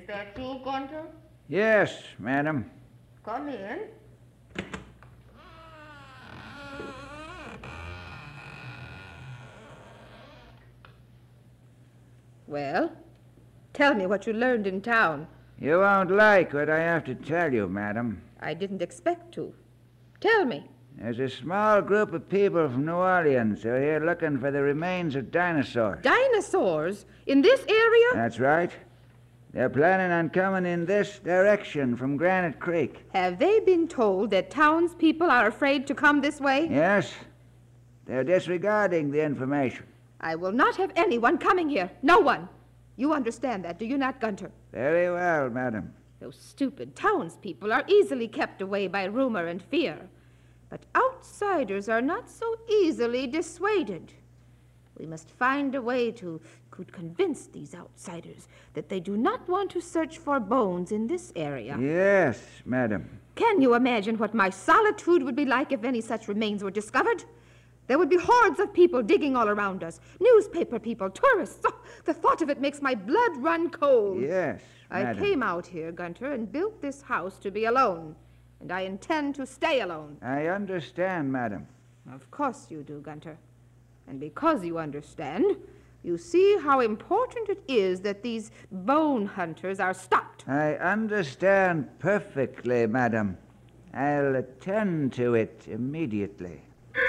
Is that you, Gunter? Yes, madam. Come in. Well, tell me what you learned in town. You won't like what I have to tell you, madam. I didn't expect to. Tell me. There's a small group of people from New Orleans who are here looking for the remains of dinosaurs. Dinosaurs? In this area? That's right. They're planning on coming in this direction from Granite Creek. Have they been told that townspeople are afraid to come this way? Yes. They're disregarding the information. I will not have anyone coming here. No one. You understand that, do you not, Gunter? Very well, madam. Those stupid townspeople are easily kept away by rumor and fear. But outsiders are not so easily dissuaded. We must find a way to convince these outsiders that they do not want to search for bones in this area. Yes, madam. Can you imagine what my solitude would be like if any such remains were discovered? There would be hordes of people digging all around us. Newspaper people, tourists. Oh, the thought of it makes my blood run cold. Yes, madam. I came out here, Gunter, and built this house to be alone. And I intend to stay alone. I understand, madam. Of course you do, Gunter. And because you understand, you see how important it is that these bone hunters are stopped. I understand perfectly, madam. I'll attend to it immediately.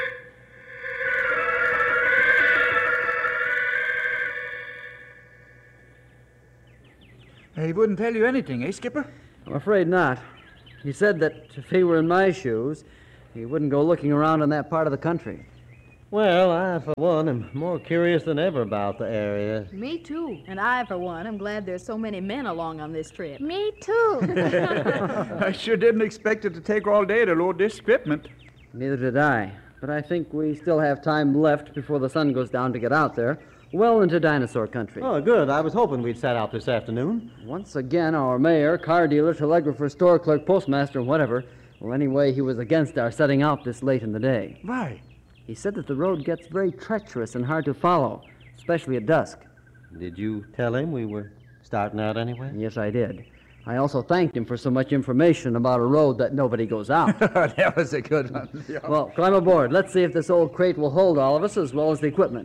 He wouldn't tell you anything, eh, Skipper? I'm afraid not. He said that if he were in my shoes, he wouldn't go looking around in that part of the country. Well, I, for one, am more curious than ever about the area. Me too. And I, for one, am glad there's so many men along on this trip. Me too. I sure didn't expect it to take all day to load this shipment. Neither did I. But I think we still have time left before the sun goes down to get out there, well into dinosaur country. Oh, good. I was hoping we'd set out this afternoon. Once again, our mayor, car dealer, telegrapher, store clerk, postmaster, and whatever, well, anyway, he was against our setting out this late in the day. Why? He said that the road gets very treacherous and hard to follow, especially at dusk. Did you tell him we were starting out anyway? Yes, I did. I also thanked him for so much information about a road that nobody goes out. That was a good one. Yeah. Well, climb aboard. Let's see if this old crate will hold all of us as well as the equipment.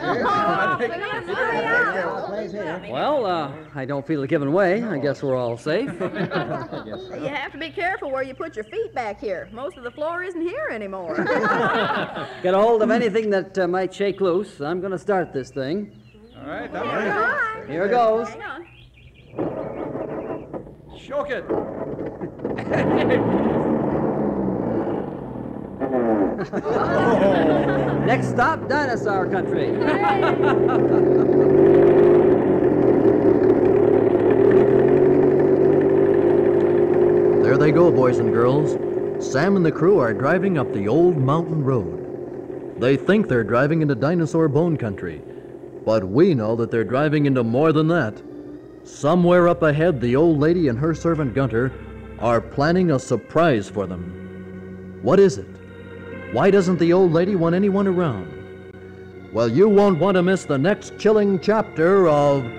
Well, I don't feel it giving way. I guess we're all safe. You have to be careful where you put your feet back here. Most of the floor isn't here anymore. Get a hold of anything that might shake loose. I'm going to start this thing. All right, I'm ready. Here goes. Hang on. Shook it. Next stop, dinosaur country. There they go, boys and girls. Sam and the crew are driving up the old mountain road. They think they're driving into dinosaur bone country, but we know that they're driving into more than that. Somewhere up ahead, the old lady and her servant Gunter are planning a surprise for them. What is it? Why doesn't the old lady want anyone around? Well, you won't want to miss the next chilling chapter of